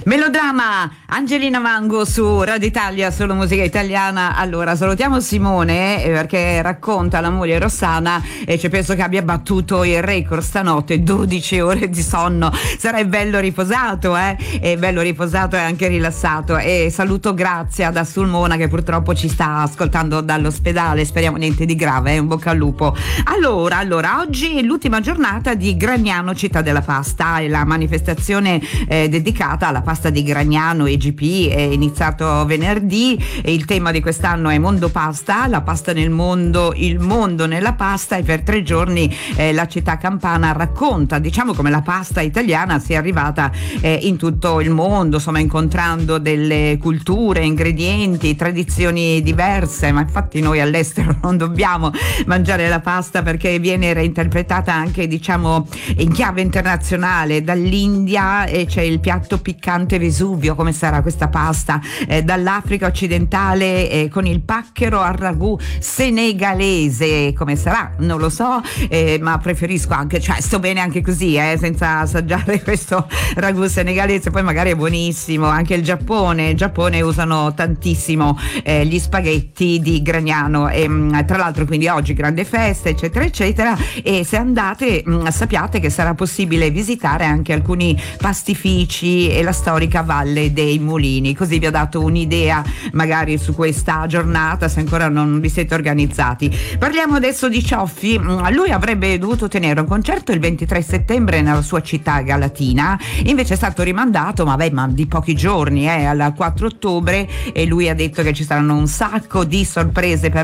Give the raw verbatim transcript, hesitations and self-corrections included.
Melodrama, Angelina Mango su Radio Italia, solo musica italiana. Allora salutiamo Simone eh, perché racconta la moglie Rossana e ci penso che abbia battuto il record stanotte, dodici ore di sonno. Sarai bello riposato, eh? E bello riposato e anche rilassato. E saluto Grazia da Sulmona che purtroppo ci sta ascoltando dall'ospedale, speriamo niente di grave, eh? Un bocca al lupo. Allora, allora oggi è l'ultima giornata di Gragnano Città della Pasta, è la manifestazione eh, dedicata alla pasta di Gragnano E G P, è iniziato venerdì e il tema di quest'anno è Mondo Pasta, la pasta nel mondo, il mondo nella pasta, e per tre giorni eh, la città campana racconta, diciamo, come la pasta italiana sia arrivata eh, in tutto il mondo, insomma incontrando delle culture, ingredienti, tradizioni diverse, ma infatti noi all'estero non dobbiamo mangiare la pasta perché viene reinterpretata anche, diciamo, in chiave internazionale. Dall'India e c'è il piatto piccante Vesuvio, come sarà questa pasta, eh, dall'Africa occidentale eh, con il pacchero al ragù senegalese, come sarà non lo so, eh, ma preferisco anche, cioè sto bene anche così, eh, senza assaggiare questo ragù senegalese, poi magari è buonissimo. Anche il Giappone, il Giappone usano tantissimo eh, gli spaghetti di Gragnano e mh, tra l'altro quindi oggi grande festa eccetera eccetera, e se andate mh, sappiate che sarà possibile visitare anche alcuni pastifici e la storica Valle dei Mulini, così vi ho dato un'idea magari su questa giornata se ancora non vi siete organizzati. Parliamo adesso di Cioffi. Lui avrebbe dovuto tenere un concerto il ventitré settembre nella sua città galatina, invece è stato rimandato, ma beh, ma di pochi giorni, eh, al quattro ottobre, e lui ha detto che ci saranno un sacco di sorprese per